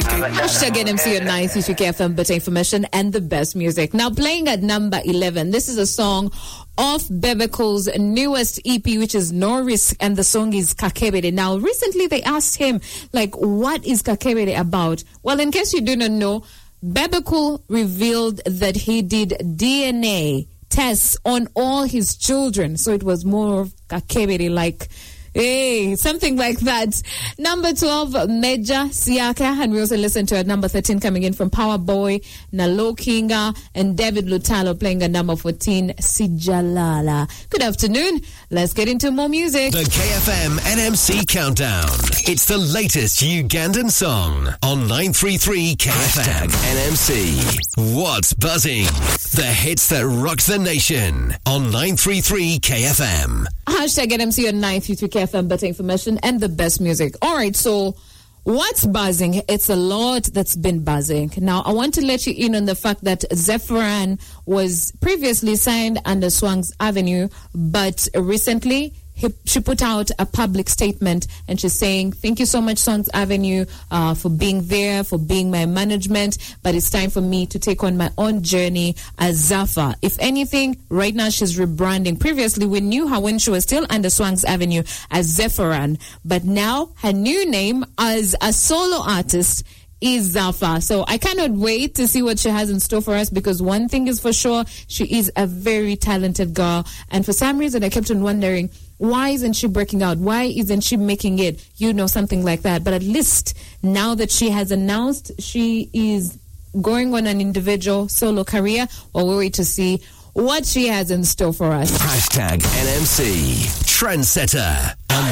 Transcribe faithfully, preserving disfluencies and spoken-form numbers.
Hashtag N M C at nine three K F M, better information and the best music. Now playing at number eleven, this is a song of Bebe Cool's newest E P, which is No Risk, and the song is Kakebede. Now, recently they asked him, like, what is Kakebede about? Well, in case you do not know, Bebe Cool revealed that he did D N A tests on all his children, so it was more of Kakebede, like, hey, something like that. Number twelve, Meja Siaka, and we also listen to at number thirteen coming in from Power Boy, Nalo Kinga, and David Lutalo playing at number fourteen, Sijalala. Good afternoon. Let's get into more music. The K F M N M C Countdown. It's the latest Ugandan song on nine three three K F M. N M C. What's buzzing? The hits that rocked the nation on nine three three K F M. Hashtag N M C on nine three three K F M, better information and the best music. All right, so what's buzzing? It's a lot that's been buzzing. Now, I want to let you in on the fact that Zephyran was previously signed under Swangs Avenue, but recently he, she put out a public statement and she's saying, thank you so much, Swangs Avenue, uh, for being there, for being my management, but it's time for me to take on my own journey as Zaffa. If anything, right now she's rebranding. Previously, we knew her when she was still under Swangs Avenue as Zephyran, but now her new name as a solo artist is Zaffa. So I cannot wait to see what she has in store for us, because one thing is for sure, she is a very talented girl. And for some reason, I kept on wondering, why isn't she breaking out? Why isn't she making it? You know, something like that. But at least now that she has announced she is going on an individual solo career, well, we'll wait to see what she has in store for us. Hashtag N M C Trendsetter on